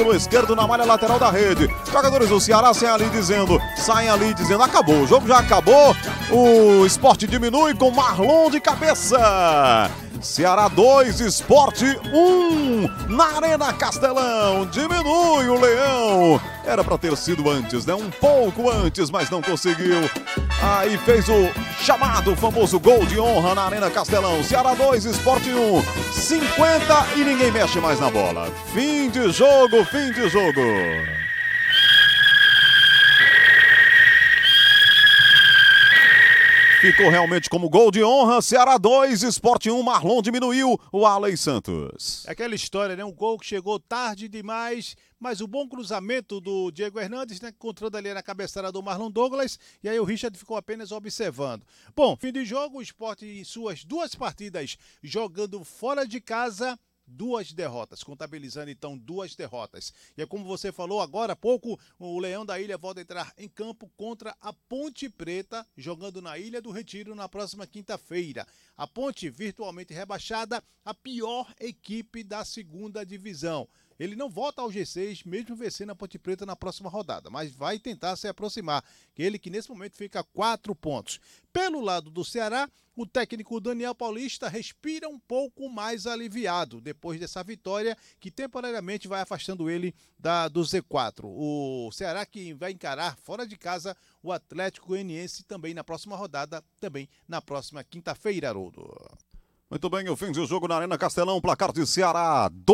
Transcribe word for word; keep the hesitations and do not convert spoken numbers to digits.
No esquerdo, na malha lateral da rede. Jogadores do Ceará saem ali dizendo, saem ali dizendo, acabou, o jogo já acabou. O Sport diminui com Marlon de cabeça. Ceará dois, Sport um, na Arena Castelão, diminui o Leão. Era para ter sido antes, né? Um pouco antes, mas não conseguiu. Aí fez o chamado, famoso gol de honra na Arena Castelão. Ceará dois, Sport um, cinquenta e ninguém mexe mais na bola. Fim de jogo, fim de jogo. Ficou realmente como gol de honra, Ceará dois, Sport um, Marlon diminuiu o Alex Santos. É aquela história, né? Um gol que chegou tarde demais, mas o bom cruzamento do Diego Hernandes, né? Encontrando ali na cabeçada do Marlon Douglas, e aí o Richard ficou apenas observando. Bom, fim de jogo, o Sport em suas duas partidas jogando fora de casa, duas derrotas, contabilizando então duas derrotas. E é como você falou agora há pouco, o Leão da Ilha volta a entrar em campo contra a Ponte Preta, jogando na Ilha do Retiro na próxima quinta-feira. A Ponte virtualmente rebaixada, a pior equipe da segunda divisão. Ele não volta ao G seis, mesmo vencendo a Ponte Preta na próxima rodada, mas vai tentar se aproximar. Ele que nesse momento fica a quatro pontos. Pelo lado do Ceará, o técnico Daniel Paulista respira um pouco mais aliviado depois dessa vitória que temporariamente vai afastando ele da, do Z quatro. O Ceará que vai encarar fora de casa o Atlético Goianiense também na próxima rodada, também na próxima quinta-feira, Haroldo. Muito bem, o fim de jogo na Arena Castelão, placar de Ceará